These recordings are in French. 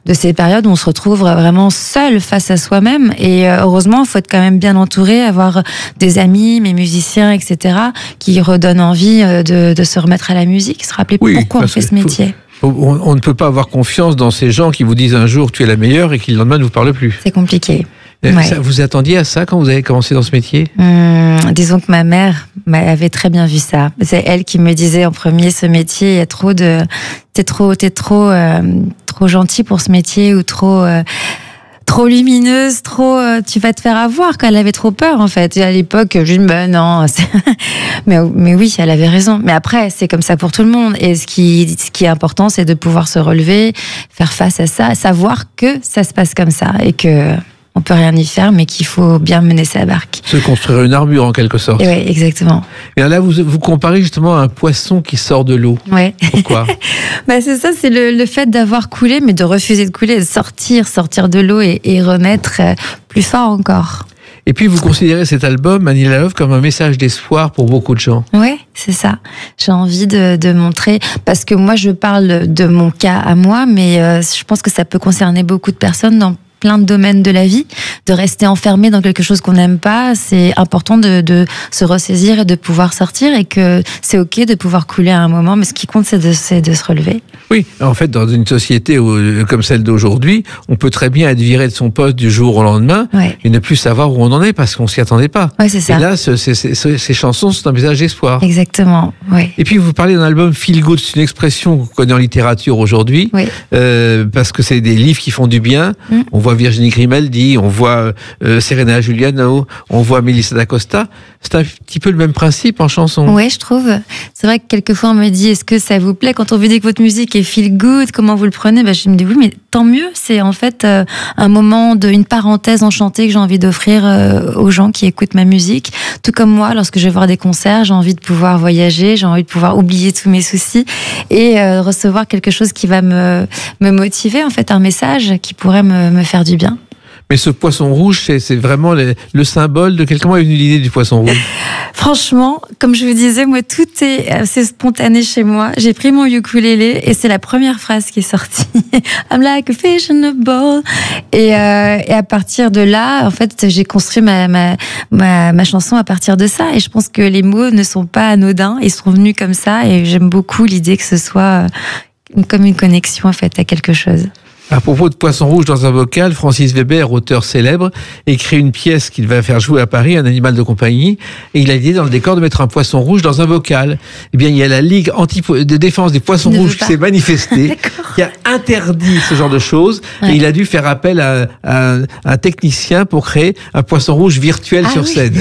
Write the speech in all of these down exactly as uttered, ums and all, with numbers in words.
de ces périodes où on se retrouve vraiment seul face à soi-même. Et euh, heureusement, il faut être quand même bien entouré, avoir des amis, mes musiciens, et cetera, qui redonnent envie de, de se remettre à la musique, se rappeler oui, pourquoi on fait ce métier. Faut, on, on ne peut pas avoir confiance dans ces gens qui vous disent un jour tu es la meilleure et qui le lendemain ne vous parlent plus. C'est compliqué. Ouais. Ça, vous attendiez à ça quand vous avez commencé dans ce métier ? hum, Disons que ma mère avait très bien vu ça. C'est elle qui me disait en premier, ce métier, il y a trop de... T'es trop, t'es trop, euh, trop gentil pour ce métier ou trop... Euh, trop lumineuse, trop, euh, tu vas te faire avoir, quand elle avait trop peur, en fait. Et à l'époque, je dis, ben non, mais, mais oui, elle avait raison. Mais après, c'est comme ça pour tout le monde. Et ce qui, ce qui est important, c'est de pouvoir se relever, faire face à ça, savoir que ça se passe comme ça et que on peut rien y faire, mais qu'il faut bien mener sa barque. Se construire une armure, en quelque sorte. Oui, exactement. Et là, vous, vous comparez justement à un poisson qui sort de l'eau. Ouais. Pourquoi ? Bah c'est ça, c'est le, le fait d'avoir coulé, mais de refuser de couler, de sortir, sortir de l'eau et, et renaître plus fort encore. Et puis, vous considérez cet album, Manila Love, comme un message d'espoir pour beaucoup de gens. Oui, c'est ça. J'ai envie de, de montrer, parce que moi, je parle de mon cas à moi, mais euh, je pense que ça peut concerner beaucoup de personnes dans plein de domaines de la vie, de rester enfermé dans quelque chose qu'on n'aime pas. C'est important de, de se ressaisir et de pouvoir sortir, et que c'est ok de pouvoir couler à un moment, mais ce qui compte, c'est de, c'est de se relever. Oui, en fait, dans une société où, comme celle d'aujourd'hui, on peut très bien être viré de son poste du jour au lendemain, ouais, et ne plus savoir où on en est parce qu'on s'y attendait pas. Ouais, c'est ça. Et là, ce, ces, ces, ces chansons sont un message d'espoir. Exactement, oui. Et puis, vous parlez d'un album feel good, c'est une expression qu'on connaît en littérature aujourd'hui, oui, euh, parce que c'est des livres qui font du bien. Mm. On voit Virginie Grimaldi, on voit euh, Serena Giuliano, on voit Melissa d'Acosta. C'est un petit peu le même principe en chanson. Oui, je trouve. C'est vrai que quelquefois on me dit, est-ce que ça vous plaît quand on vous dit que votre musique est feel good, comment vous le prenez? Ben, je me dis oui, mais tant mieux. C'est en fait euh, un moment, de, une parenthèse enchantée que j'ai envie d'offrir euh, aux gens qui écoutent ma musique. Tout comme moi, lorsque je vais voir des concerts, j'ai envie de pouvoir voyager, j'ai envie de pouvoir oublier tous mes soucis et euh, recevoir quelque chose qui va me, me motiver, en fait, un message qui pourrait me, me faire du bien. Mais ce poisson rouge, c'est, c'est vraiment le, le symbole de quel... Comment est venue l'idée du poisson rouge? Franchement, comme je vous disais, moi, tout est assez spontané chez moi. J'ai pris mon ukulélé et c'est la première phrase qui est sortie. I'm like a fish in a bowl. Et, euh, et à partir de là, en fait, j'ai construit ma, ma, ma, ma chanson à partir de ça. Et je pense que les mots ne sont pas anodins. Ils sont venus comme ça. Et j'aime beaucoup l'idée que ce soit comme une connexion, en fait, à quelque chose. À propos de poisson rouge dans un bocal, Francis Weber, auteur célèbre, écrit une pièce qu'il va faire jouer à Paris, Un animal de compagnie, et il a l'idée dans le décor de mettre un poisson rouge dans un bocal. Eh bien, il y a la Ligue anti de défense des poissons ne rouges qui s'est manifestée, qui a interdit ce genre de choses, ouais, et il a dû faire appel à, à, à un technicien pour créer un poisson rouge virtuel ah, sur oui. scène.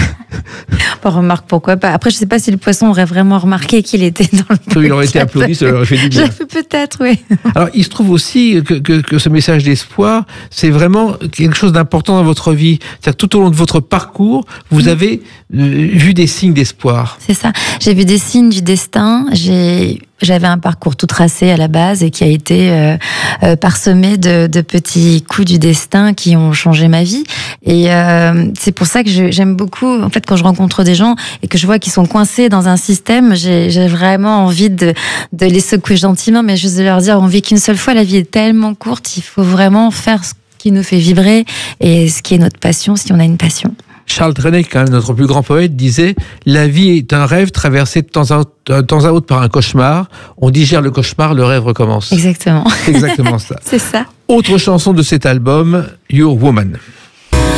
On remarque pourquoi pas. Après, je ne sais pas si le poisson aurait vraiment remarqué qu'il était dans le bocal. Il aurait été applaudi, ça aurait fait du bien. Peut-être, oui. Alors, il se trouve aussi que, que, que ce message d'espoir, c'est vraiment quelque chose d'important dans votre vie. C'est-à-dire que tout au long de votre parcours, vous avez euh, vu des signes d'espoir. C'est ça. J'ai vu des signes du destin. J'ai... J'avais un parcours tout tracé à la base et qui a été euh, euh, parsemé de, de petits coups du destin qui ont changé ma vie. Et euh, c'est pour ça que je, j'aime beaucoup, en fait, quand je rencontre des gens et que je vois qu'ils sont coincés dans un système, j'ai, j'ai vraiment envie de, de les secouer gentiment, mais juste de leur dire, on vit qu'une seule fois, la vie est tellement courte, il faut vraiment faire ce qui nous fait vibrer et ce qui est notre passion, si on a une passion. Charles Trenet, quand même notre plus grand poète, disait « La vie est un rêve traversé de temps, à, de temps à autre par un cauchemar. On digère le cauchemar, le rêve recommence. » Exactement. C'est exactement ça. C'est ça. Autre chanson de cet album, Your Woman.